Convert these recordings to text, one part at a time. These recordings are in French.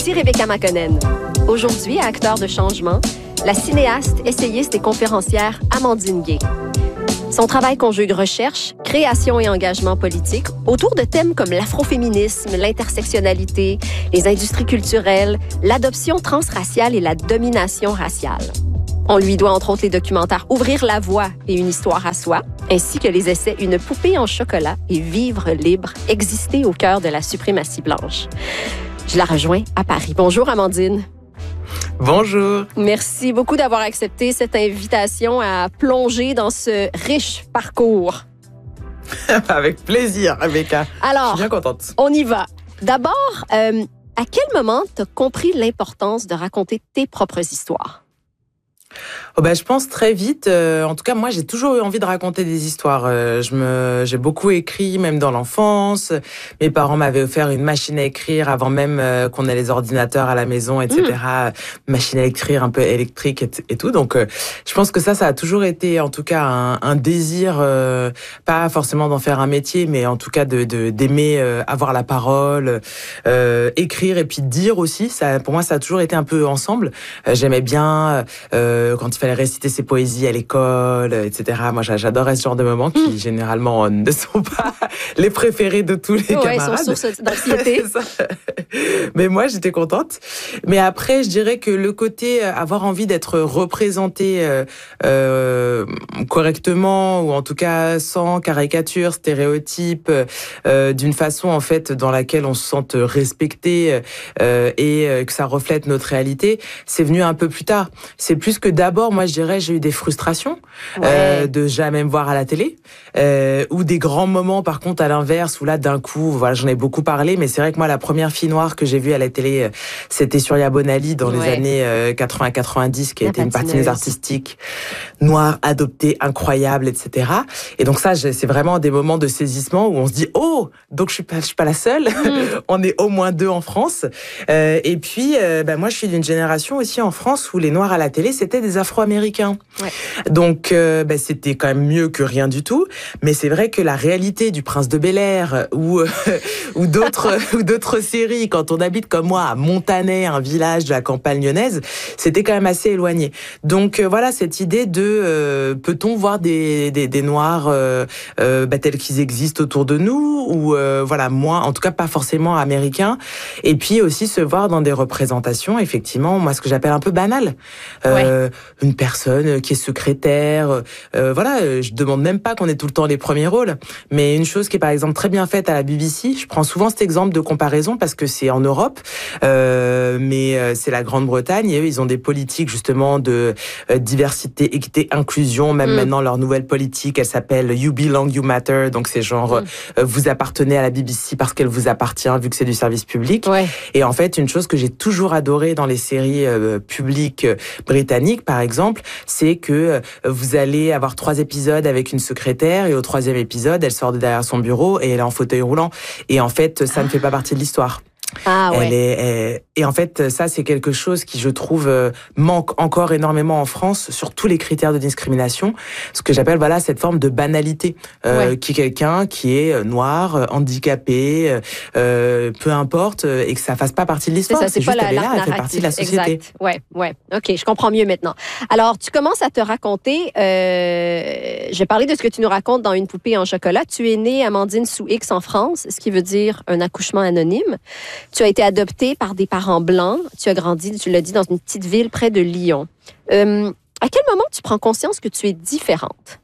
Ici Rebecca Makonnen. Aujourd'hui, à Acteurs de changement, la cinéaste, essayiste et conférencière Amandine Gay. Son travail conjugue recherche, création et engagement politique autour de thèmes comme l'afroféminisme, l'intersectionnalité, les industries culturelles, l'adoption transraciale et la domination raciale. On lui doit entre autres les documentaires Ouvrir la voie et Une histoire à soi, ainsi que les essais Une poupée en chocolat et Vivre libre, exister au cœur de la suprématie blanche. Je la rejoins à Paris. Bonjour Amandine. Bonjour. Merci beaucoup d'avoir accepté cette invitation à plonger dans ce riche parcours. Avec plaisir, Rebecca. Alors, je suis bien contente. On y va. D'abord, à quel moment tu as compris l'importance de raconter tes propres histoires? Je pense très vite. En tout cas, moi, j'ai toujours eu envie de raconter des histoires. J'ai beaucoup écrit, même dans l'enfance. Mes parents m'avaient offert une machine à écrire avant même qu'on ait les ordinateurs à la maison, etc. Machine à écrire un peu électrique et tout. Donc, je pense que ça a toujours été, en tout cas, un désir, pas forcément d'en faire un métier, mais en tout cas d'aimer avoir la parole, écrire et puis dire aussi. Ça, pour moi, ça a toujours été un peu ensemble. J'aimais bien quand il fallait réciter ses poésies à l'école, etc. Moi, j'adorais ce genre de moments qui, généralement, ne sont pas les préférés de tous les camarades. Ils sont source d'anxiété. Mais moi, j'étais contente. Mais après, je dirais que le côté avoir envie d'être représenté correctement, ou en tout cas sans caricature, stéréotype, d'une façon, en fait, dans laquelle on se sente respecté et que ça reflète notre réalité, c'est venu un peu plus tard. C'est plus que d'abord, moi, je dirais, j'ai eu des frustrations de jamais me voir à la télé, ou des grands moments, par contre, à l'inverse, où là, d'un coup, voilà, j'en ai beaucoup parlé, mais c'est vrai que moi, la première fille noire que j'ai vue à la télé, c'était Surya Bonali dans les années 80-90, qui a été une patineuse artistique noire, adoptée, incroyable, etc. Et donc ça, c'est vraiment des moments de saisissement où on se dit, oh, donc je suis pas la seule, on est au moins deux en France. Et puis, moi, je suis d'une génération aussi en France où les Noirs à la télé, c'était des Afro-Américains. Ouais. Donc, c'était quand même mieux que rien du tout. Mais c'est vrai que la réalité du Prince de Bel-Air ou d'autres séries, quand on habite comme moi à Montanet, un village de la campagne lyonnaise, c'était quand même assez éloigné. Donc voilà, cette idée de peut-on voir des Noirs tels qu'ils existent autour de nous, ou voilà, moi, en tout cas pas forcément américains. Et puis aussi se voir dans des représentations, effectivement, moi ce que j'appelle un peu banales. Une personne qui est secrétaire, voilà, je demande même pas qu'on ait tout le temps les premiers rôles, mais une chose qui est par exemple très bien faite à la BBC, je prends souvent cet exemple de comparaison parce que c'est en Europe, mais c'est la Grande-Bretagne, et eux ils ont des politiques justement de diversité, équité, inclusion, même maintenant leur nouvelle politique, elle s'appelle You Belong, You Matter, donc c'est genre vous appartenez à la BBC parce qu'elle vous appartient vu que c'est du service public. Et en fait, une chose que j'ai toujours adorée dans les séries publiques britanniques, par exemple, c'est que vous allez avoir 3 épisodes avec une secrétaire, et au 3e épisode, elle sort de derrière son bureau et elle est en fauteuil roulant. Et en fait, ça ne fait pas partie de l'histoire. Et en fait, ça, c'est quelque chose qui, je trouve, manque encore énormément en France sur tous les critères de discrimination. Ce que j'appelle, voilà, cette forme de banalité, qui est quelqu'un qui est noir, handicapé, peu importe, et que ça fasse pas partie de l'histoire. C'est juste, elle fait partie de la société. Exact. Ouais. OK, je comprends mieux maintenant. Alors, tu commences à te raconter, je vais parler de ce que tu nous racontes dans Une poupée en chocolat. Tu es née, Amandine, sous X en France, ce qui veut dire un accouchement anonyme. Tu as été adoptée par des parents blancs. Tu as grandi, tu l'as dit, dans une petite ville près de Lyon. À quel moment tu prends conscience que tu es différente?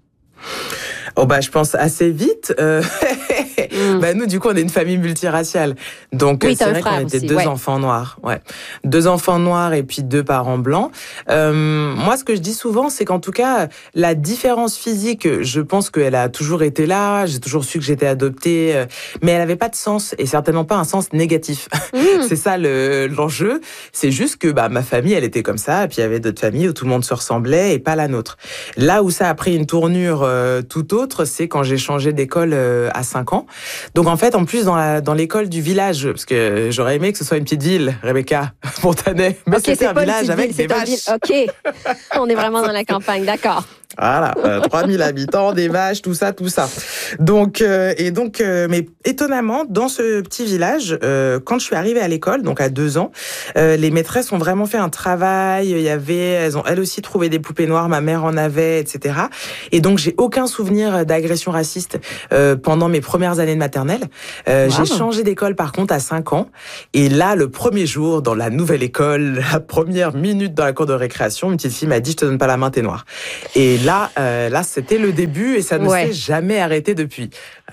Je pense assez vite. Nous, du coup, on est une famille multiraciale. Donc, c'est vrai qu'on était deux enfants noirs. Ouais. 2 enfants noirs et puis 2 parents blancs. Moi, ce que je dis souvent, c'est qu'en tout cas, la différence physique, je pense qu'elle a toujours été là. J'ai toujours su que j'étais adoptée, mais elle n'avait pas de sens, et certainement pas un sens négatif. C'est ça l'enjeu. C'est juste que ma famille, elle était comme ça, et puis il y avait d'autres familles où tout le monde se ressemblait et pas la nôtre. Là où ça a pris une tournure tout autre, c'est quand j'ai changé d'école à 5 ans. Donc en fait, en plus dans l'école du village, parce que j'aurais aimé que ce soit une petite ville, Rebecca, Montanet, mais c'était un village avec des vaches. OK, on est vraiment dans la campagne, d'accord. Voilà, 3000 habitants, des vaches, tout ça. Donc, mais étonnamment, dans ce petit village, quand je suis arrivée à l'école, donc à 2 ans, les maîtresses ont vraiment fait un travail. Elles ont elles aussi trouvé des poupées noires, ma mère en avait, etc. Et donc, j'ai aucun souvenir d'agression raciste pendant mes premières années de maternelle. J'ai changé d'école, par contre, à 5 ans. Et là, le premier jour, dans la nouvelle école, la première minute dans la cour de récréation, une petite fille m'a dit « Je te donne pas la main, t'es noire ». Et là, c'était le début et ça ne s'est jamais arrêté depuis.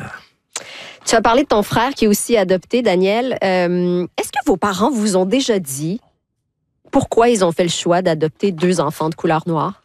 Tu as parlé de ton frère qui est aussi adopté, Daniel. Est-ce que vos parents vous ont déjà dit pourquoi ils ont fait le choix d'adopter 2 enfants de couleur noire?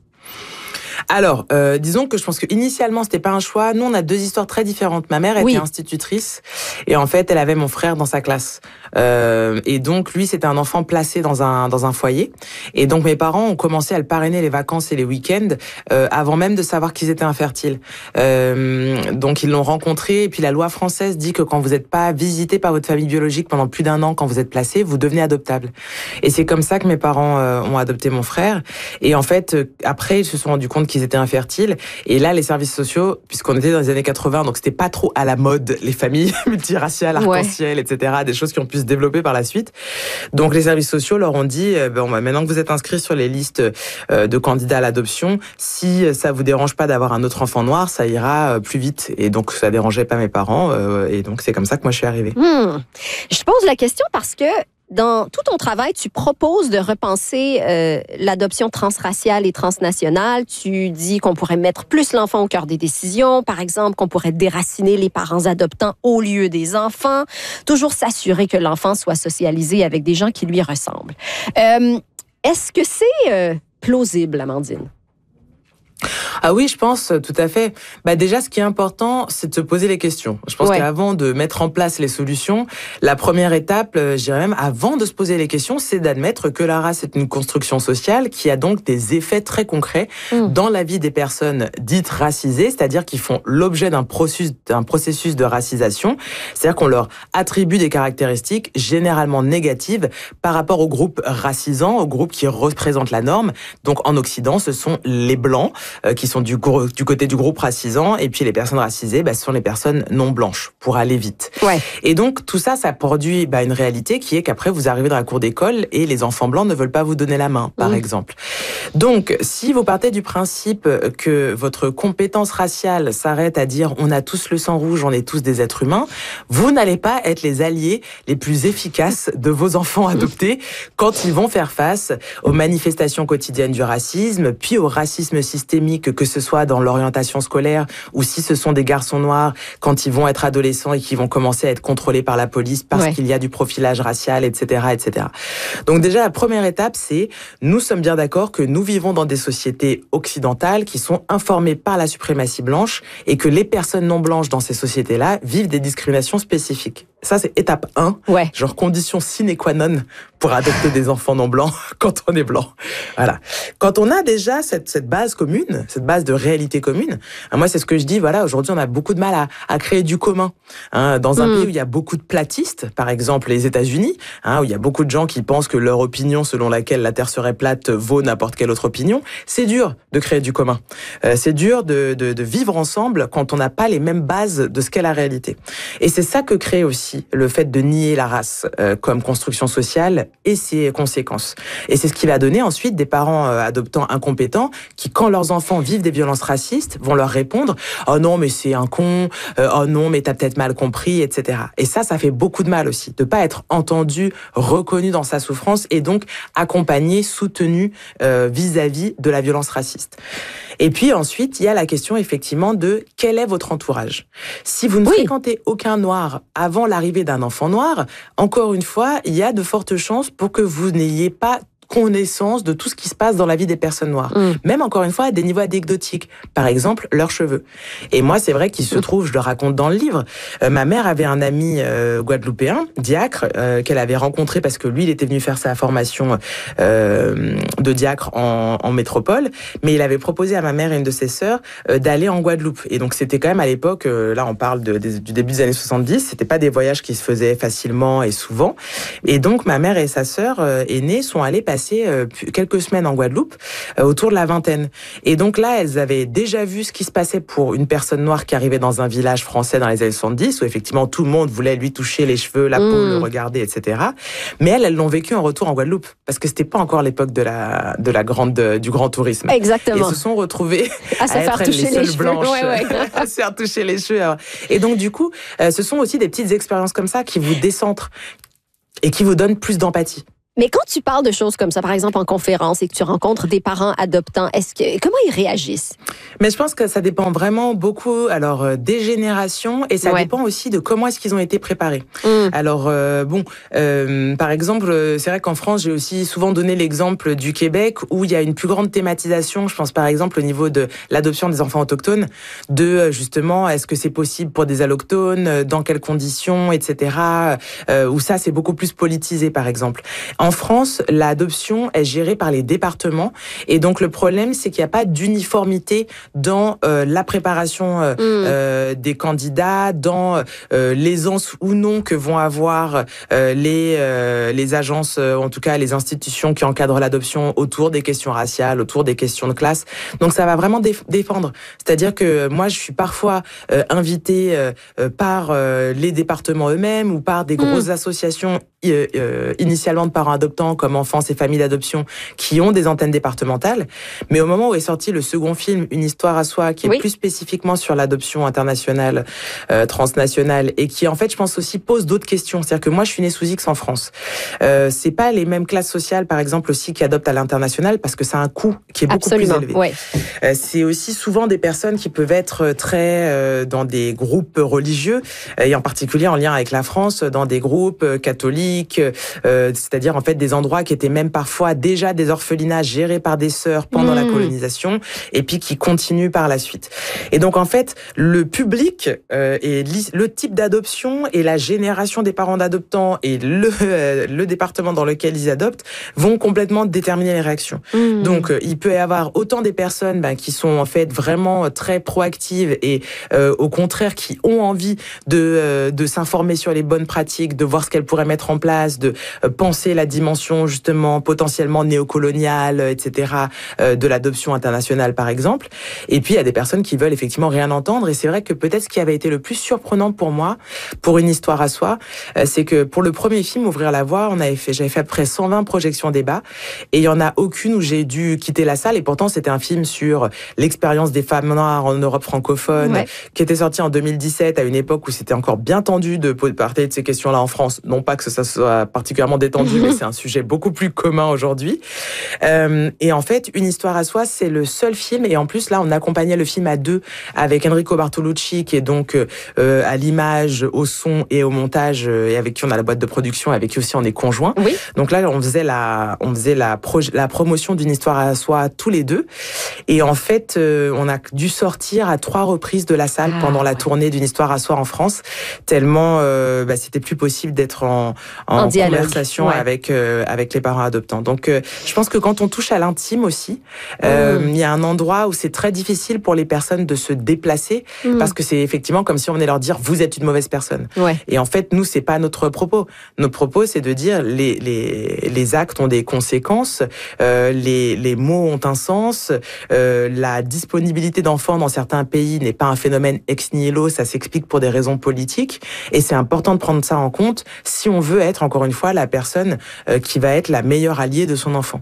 Alors, disons que je pense que initialement c'était pas un choix. Nous, on a 2 histoires très différentes. Ma mère était institutrice et en fait, elle avait mon frère dans sa classe. Et donc, lui, c'était un enfant placé dans un foyer. Et donc, mes parents ont commencé à le parrainer les vacances et les week-ends avant même de savoir qu'ils étaient infertiles. Donc, ils l'ont rencontré. Et puis, la loi française dit que quand vous n'êtes pas visité par votre famille biologique pendant plus d'1 an, quand vous êtes placé, vous devenez adoptable. Et c'est comme ça que mes parents ont adopté mon frère. Et en fait, après, ils se sont rendus compte qu'ils étaient infertiles. Et là, les services sociaux, puisqu'on était dans les années 80, donc c'était pas trop à la mode, les familles multiraciales, arc-en-ciel, etc., des choses qui ont pu se développer par la suite. Donc, les services sociaux leur ont dit, maintenant que vous êtes inscrits sur les listes de candidats à l'adoption, si ça vous dérange pas d'avoir un autre enfant noir, ça ira plus vite. Et donc, ça dérangeait pas mes parents. Et donc, c'est comme ça que moi, je suis arrivée. Je pose la question parce que dans tout ton travail, tu proposes de repenser l'adoption transraciale et transnationale. Tu dis qu'on pourrait mettre plus l'enfant au cœur des décisions. Par exemple, qu'on pourrait déraciner les parents adoptants au lieu des enfants. Toujours s'assurer que l'enfant soit socialisé avec des gens qui lui ressemblent. Est-ce que c'est plausible, Amandine? Ah oui, je pense, tout à fait. Déjà, ce qui est important, c'est de se poser les questions. Je pense qu'avant de mettre en place les solutions, la première étape, je dirais même avant de se poser les questions, c'est d'admettre que la race est une construction sociale qui a donc des effets très concrets dans la vie des personnes dites racisées, c'est-à-dire qui font l'objet d'un processus de racisation. C'est-à-dire qu'on leur attribue des caractéristiques généralement négatives par rapport au groupe racisant, au groupe qui représente la norme. Donc, en Occident, ce sont les Blancs, qui sont du côté du groupe racisant, et puis les personnes racisées, ce sont les personnes non blanches, pour aller vite. Et donc, tout ça, ça produit une réalité qui est qu'après, vous arrivez dans la cour d'école et les enfants blancs ne veulent pas vous donner la main, par exemple. Donc, si vous partez du principe que votre compétence raciale s'arrête à dire « on a tous le sang rouge, on est tous des êtres humains », vous n'allez pas être les alliés les plus efficaces de vos enfants adoptés quand ils vont faire face aux manifestations quotidiennes du racisme, puis au racisme systémique, que ce soit dans l'orientation scolaire ou si ce sont des garçons noirs quand ils vont être adolescents et qui vont commencer à être contrôlés par la police parce qu'il y a du profilage racial, etc., etc. Donc déjà, la première étape, c'est nous sommes bien d'accord que nous vivons dans des sociétés occidentales qui sont informées par la suprématie blanche et que les personnes non blanches dans ces sociétés-là vivent des discriminations spécifiques. Ça, c'est étape 1, genre condition sine qua non pour adopter des enfants non blancs quand on est blanc. Voilà. Quand on a déjà cette base commune, cette base de réalité commune, moi, c'est ce que je dis, aujourd'hui, on a beaucoup de mal à créer du commun. Dans un pays où il y a beaucoup de platistes, par exemple les États-Unis, où il y a beaucoup de gens qui pensent que leur opinion selon laquelle la Terre serait plate vaut n'importe quelle autre opinion, c'est dur de créer du commun. C'est dur de vivre ensemble quand on n'a pas les mêmes bases de ce qu'est la réalité. Et c'est ça que crée aussi le fait de nier la race comme construction sociale et ses conséquences. Et c'est ce qui va donner ensuite des parents adoptants incompétents qui, quand leurs enfants vivent des violences racistes, vont leur répondre « Oh non, mais c'est un con, oh non, mais t'as peut-être mal compris, etc. » Et ça fait beaucoup de mal aussi, de pas être entendu, reconnu dans sa souffrance et donc accompagné, soutenu vis-à-vis de la violence raciste. Et puis ensuite, il y a la question effectivement de quel est votre entourage. Si vous ne fréquentez aucun noir avant l'arrivée d'un enfant noir, encore une fois, il y a de fortes chances pour que vous n'ayez pas connaissance de tout ce qui se passe dans la vie des personnes noires. Même, encore une fois, à des niveaux anecdotiques. Par exemple, leurs cheveux. Et moi, c'est vrai qu'il se trouve, je le raconte dans le livre, ma mère avait un ami guadeloupéen, diacre, qu'elle avait rencontré parce que lui, il était venu faire sa formation de diacre en métropole, mais il avait proposé à ma mère et une de ses sœurs d'aller en Guadeloupe. Et donc, c'était quand même à l'époque, là, on parle du début des années 70, c'était pas des voyages qui se faisaient facilement et souvent. Et donc, ma mère et sa sœur aînée sont allées passer passé quelques semaines en Guadeloupe, autour de la vingtaine. Et donc là, elles avaient déjà vu ce qui se passait pour une personne noire qui arrivait dans un village français dans les années 70, où effectivement tout le monde voulait lui toucher les cheveux, la peau, le regarder, etc. Mais elles l'ont vécu en retour en Guadeloupe, parce que c'était pas encore l'époque du grand tourisme. Exactement. Et se sont retrouvées à se faire toucher les cheveux blanches, à se faire toucher les cheveux. Et donc du coup, ce sont aussi des petites expériences comme ça qui vous décentrent et qui vous donnent plus d'empathie. Mais quand tu parles de choses comme ça, par exemple en conférence, et que tu rencontres des parents adoptants, comment ils réagissent? Mais je pense que ça dépend vraiment beaucoup, alors des générations, et ça dépend aussi de comment est-ce qu'ils ont été préparés. Alors par exemple, c'est vrai qu'en France, j'ai aussi souvent donné l'exemple du Québec, où il y a une plus grande thématisation. Je pense par exemple au niveau de l'adoption des enfants autochtones, de justement, est-ce que c'est possible pour des allochtones, dans quelles conditions, etc. Où ça, c'est beaucoup plus politisé, par exemple. En France, l'adoption est gérée par les départements, et donc le problème, c'est qu'il n'y a pas d'uniformité dans la préparation des candidats, dans l'aisance ou non que vont avoir les agences, en tout cas les institutions qui encadrent l'adoption, autour des questions raciales, autour des questions de classe. Donc ça va vraiment dépendre. C'est-à-dire que moi, je suis parfois invitée par les départements eux-mêmes ou par des grosses associations initialement de parents adoptants comme Enfance et Familles d'Adoption qui ont des antennes départementales. Mais au moment où est sorti le second film, Une histoire à soi, qui est plus spécifiquement sur l'adoption internationale, transnationale, et qui en fait, je pense aussi pose d'autres questions. C'est-à-dire que moi, je suis née sous X en France. C'est pas les mêmes classes sociales, par exemple, aussi qui adoptent à l'international, parce que ça a un coût qui est beaucoup plus élevé. C'est aussi souvent des personnes qui peuvent être très dans des groupes religieux, et en particulier en lien avec la France, dans des groupes catholiques, c'est-à-dire en fait des endroits qui étaient même parfois déjà des orphelinats gérés par des sœurs pendant la colonisation, et puis qui continuent par la suite. Et donc en fait, le public et le type d'adoption et la génération des parents d'adoptants et le département dans lequel ils adoptent vont complètement déterminer les réactions. Donc il peut y avoir autant des personnes qui sont en fait vraiment très proactives et au contraire qui ont envie de s'informer sur les bonnes pratiques, de voir ce qu'elles pourraient mettre en place, de penser la dimension justement potentiellement néocoloniale, etc., de l'adoption internationale par exemple. Et puis il y a des personnes qui veulent effectivement rien entendre, et c'est vrai que peut-être ce qui avait été le plus surprenant pour moi, pour Une histoire à soi, c'est que pour le premier film, Ouvrir la voie, j'avais fait à peu près 120 projections débat, et il y en a aucune où j'ai dû quitter la salle, et pourtant c'était un film sur l'expérience des femmes noires en Europe francophone, qui était sorti en 2017, à une époque où c'était encore bien tendu de parler de ces questions-là en France. Non pas que ça soit particulièrement détendu, mais c'est un sujet beaucoup plus commun aujourd'hui. Et en fait, Une histoire à soi, c'est le seul film, et en plus là, on accompagnait le film à deux avec Enrico Bartolucci, qui est donc à l'image, au son et au montage, et avec qui on a la boîte de production, avec qui aussi on est conjoints. Donc là, on faisait la promotion d'Une histoire à soi tous les deux, et en fait, on a dû sortir à 3 reprises de la salle pendant la tournée d'Une histoire à soi en France, tellement c'était plus possible d'être en conversation avec les parents adoptants. Donc je pense que quand on touche à l'intime aussi, il y a un endroit où c'est très difficile pour les personnes de se déplacer, parce que c'est effectivement comme si on venait leur dire vous êtes une mauvaise personne. Et en fait, nous, c'est pas notre propos. Notre propos, c'est de dire les actes ont des conséquences, les mots ont un sens, la disponibilité d'enfants dans certains pays n'est pas un phénomène ex nihilo, ça s'explique pour des raisons politiques, et c'est important de prendre ça en compte si on veut être, encore une fois, la personne qui va être la meilleure alliée de son enfant.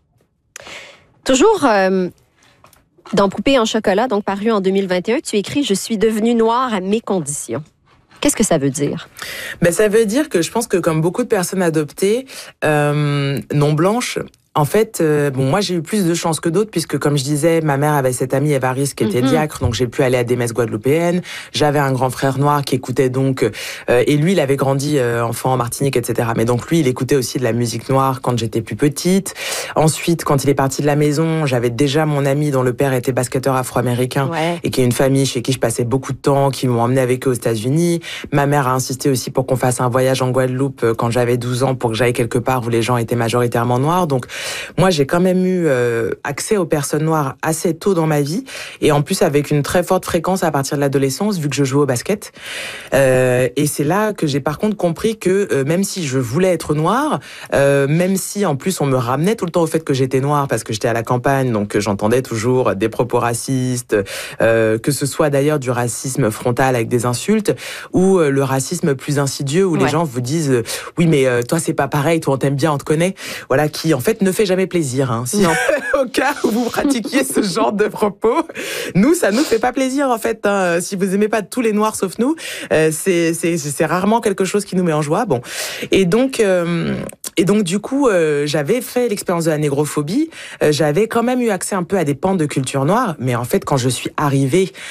Toujours dans Poupée en chocolat, donc paru en 2021, tu écris « Je suis devenue noire à mes conditions ». Qu'est-ce que ça veut dire? Ça veut dire que je pense que comme beaucoup de personnes adoptées non blanches, en fait, moi j'ai eu plus de chance que d'autres, puisque comme je disais, ma mère avait cette amie Évariste qui était diacre, donc j'ai pu aller à des messes guadeloupéennes. J'avais un grand frère noir qui écoutait donc, et lui il avait grandi enfant en Martinique, etc. Mais donc lui il écoutait aussi de la musique noire quand j'étais plus petite. Ensuite, quand il est parti de la maison, j'avais déjà mon ami dont le père était basketteur afro-américain et qui est une famille chez qui je passais beaucoup de temps, qui m'ont emmené avec eux aux États-Unis. Ma mère a insisté aussi pour qu'on fasse un voyage en Guadeloupe quand j'avais 12 ans, pour que j'aille quelque part où les gens étaient majoritairement noirs. Donc moi, j'ai quand même eu accès aux personnes noires assez tôt dans ma vie, et en plus avec une très forte fréquence à partir de l'adolescence, vu que je jouais au basket. Et c'est là que j'ai par contre compris que même si je voulais être noire, même si en plus on me ramenait tout le temps au fait que j'étais noire parce que j'étais à la campagne, donc j'entendais toujours des propos racistes, que ce soit d'ailleurs du racisme frontal avec des insultes, ou le racisme plus insidieux où les gens vous disent oui mais toi c'est pas pareil, toi on t'aime bien, on te connaît, voilà, qui en fait ne fait jamais plaisir, hein. Si au cas où vous pratiquiez ce genre de propos, nous ça nous fait pas plaisir en fait, hein. Si vous aimez pas tous les noirs sauf nous, c'est rarement quelque chose qui nous met en joie. Bon, et donc du coup j'avais fait l'expérience de la négrophobie, j'avais quand même eu accès un peu à des pans de culture noire, mais en fait quand je suis arrivée